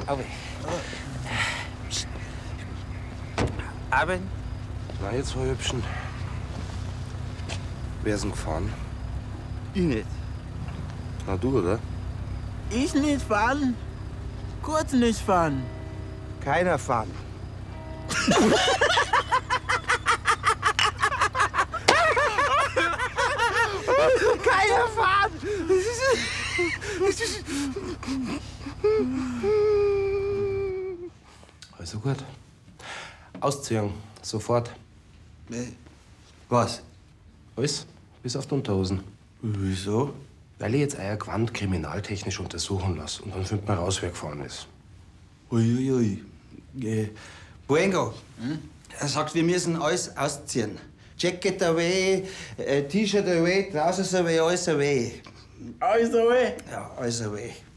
Auwe. Abend. Na, jetzt war Hübschen. Wer ist denn gefahren? Ich nicht. Na, du, oder? Ich nicht fahren. Kurz nicht fahren. Keiner fahren. Keiner fahren! Also gut. Ausziehen. Sofort. Was? Alles. Bis auf die Unterhosen. Wieso? Weil ich jetzt euer Gewand kriminaltechnisch untersuchen lasse. Und dann findet man raus, wer gefahren ist. Uiuiui. Buengo, er sagt, wir müssen alles ausziehen. Jacket away, T-Shirt away, Trousers away, alles away. Alles away. Ja, alles away.